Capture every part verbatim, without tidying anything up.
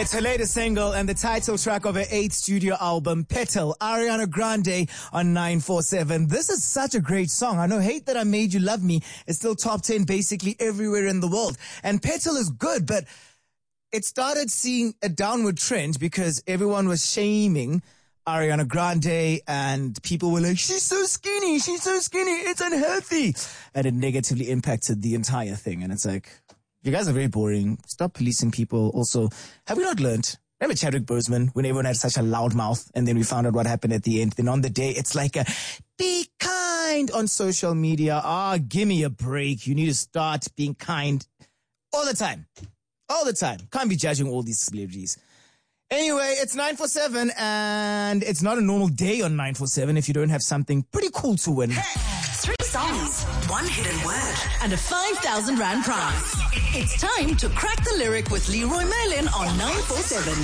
It's her latest single and the title track of her eighth studio album, Petal, Ariana Grande on nine four seven. This is such a great song. I know Hate That I Made You Love Me is still top ten basically everywhere in the world. And Petal is good, but it started seeing a downward trend because everyone was shaming Ariana Grande and people were like, she's so skinny, she's so skinny, it's unhealthy. And it negatively impacted the entire thing. And it's like, you guys are very boring. Stop policing people. Also, have we not learned? Remember Chadwick Boseman when everyone had such a loud mouth and then we found out what happened at the end. Then on the day, it's like a be kind on social media. Ah, give me a break. You need to start being kind all the time. All the time. Can't be judging all these celebrities. Anyway, it's nine four seven and it's not a normal day on nine four seven if you don't have something pretty cool to win. Hey. Three songs, one hidden word, and a five thousand rand prize. It's time to crack the lyric with Leroy Merlin on nine four seven.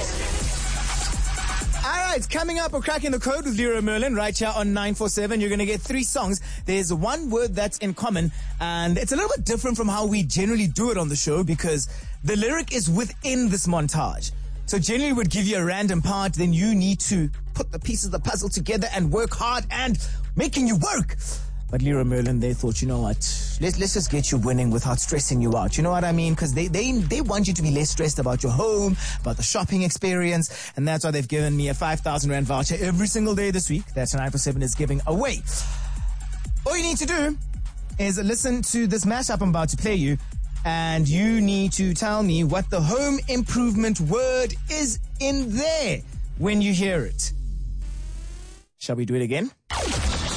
All right, coming up, we're cracking the code with Leroy Merlin right here on nine four seven. You're going to get three songs. There's one word that's in common, and it's a little bit different from how we generally do it on the show because the lyric is within this montage. So generally would give you a random part, then you need to put the pieces of the puzzle together and work hard and making you work. But Leroy Merlin, they thought, you know what, let's, let's just get you winning without stressing you out. You know what I mean? Because they, they, they want you to be less stressed about your home, about the shopping experience. And that's why they've given me a five thousand rand voucher every single day this week. That's nine four seven is giving away. All you need to do is listen to this mashup I'm about to play you. And you need to tell me what the home improvement word is in there when you hear it. Shall we do it again?